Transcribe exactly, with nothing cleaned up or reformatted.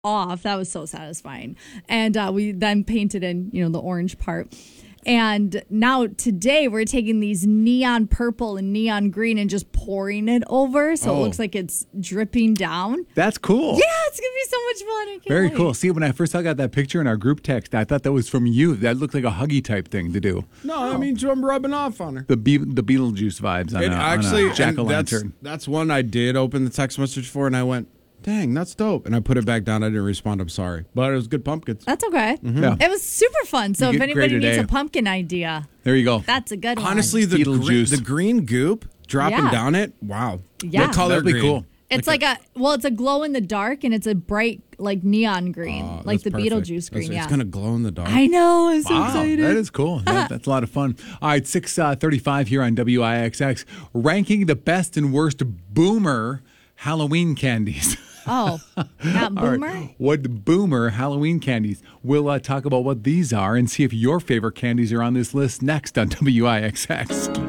off. That was so satisfying. And uh, we then painted in, you know, the orange part. And now today we're taking these neon purple and neon green and just pouring it over so Oh. it looks like it's dripping down. That's cool. Yeah, it's going to be so much fun. I can't Very wait. cool. See, when I first got that picture in our group text, I thought that was from you. That looked like a huggy type thing to do. No, I mean, I'm rubbing off on her. The Be- the Beetlejuice vibes on It a, actually, on a and that's, jack-o'-lantern. that's one I did open the text message for, and I went, dang, that's dope. And I put it back down. I didn't respond. I'm sorry. But it was good pumpkins. That's okay. Yeah. It was super fun. So You if get anybody graded needs A. a pumpkin idea, There you go. that's a good one. Honestly, the, green, Beetlejuice. the green goop dropping Yeah. down it, wow. Yeah. What color That'd be green? cool. It's like, a, well, it's a glow in the dark and it's a bright, like neon green, Oh, like that's the perfect. Beetlejuice That's- green. Yeah. It's going to glow in the dark. I know. I'm so Wow, excited. that is cool. That, that's a lot of fun. All right, six thirty-five here on W I X X, ranking the best and worst boomer Halloween candies. Oh, not All right, boomer? what boomer Halloween candies? We'll uh, talk about what these are and see if your favorite candies are on this list next on W I X X.